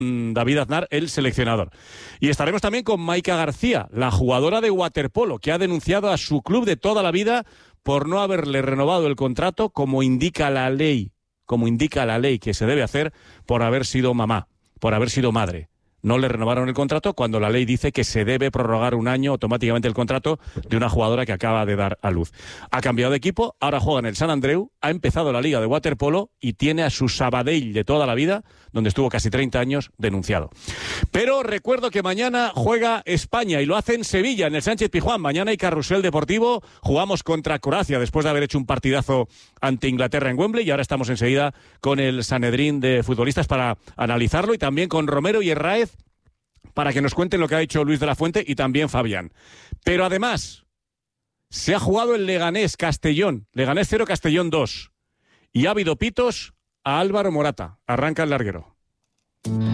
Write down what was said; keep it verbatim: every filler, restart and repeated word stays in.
David Aznar, el seleccionador. Y estaremos también con Maika García, la jugadora de waterpolo, que ha denunciado a su club de toda la vida por no haberle renovado el contrato como indica la ley, como indica la ley que se debe hacer por haber sido mamá, por haber sido madre. No le renovaron el contrato cuando la ley dice que se debe prorrogar un año automáticamente el contrato de una jugadora que acaba de dar a luz. Ha cambiado de equipo, ahora juega en el San Andreu, ha empezado la liga de waterpolo y tiene a su Sabadell de toda la vida, donde estuvo casi treinta años, denunciado. Pero recuerdo que mañana juega España y lo hace en Sevilla, en el Sánchez Pizjuán. Mañana hay carrusel deportivo, jugamos contra Croacia después de haber hecho un partidazo ante Inglaterra en Wembley y ahora estamos enseguida con el Sanedrín de futbolistas para analizarlo y también con Romero y Herráez para que nos cuenten lo que ha hecho Luis de la Fuente y también Fabián. Pero además, se ha jugado el Leganés Castellón, Leganés cero, Castellón dos. Y ha habido pitos a Álvaro Morata. Arranca el larguero.